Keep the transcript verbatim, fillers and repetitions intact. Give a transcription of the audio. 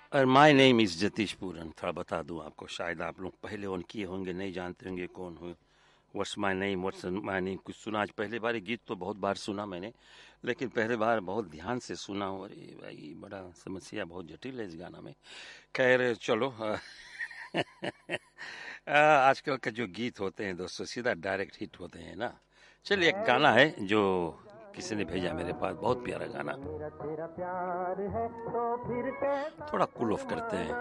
और my name is Jatish पूरन। थोड़ा बता दूं आपको, शायद आप लोग पहले ऑन किए होंगे, नहीं जानते होंगे कौन हो। What's my name, what's my name कुछ सुना आज पहले बार। गीत तो बहुत बार सुना मैंने, लेकिन पहले बार बहुत ध्यान से सुना हूँ। अरे भाई, बड़ा समस्या बहुत जटिल है इस गाना में। खैर चलो। आ, आजकल का जो गीत होते हैं दोस्तों, सीधा डायरेक्ट हिट होते हैं ना। चलिए, एक गाना है जो किसी ने भेजा मेरे पास, बहुत प्यारा गाना। थोड़ा कूल ऑफ करते हैं।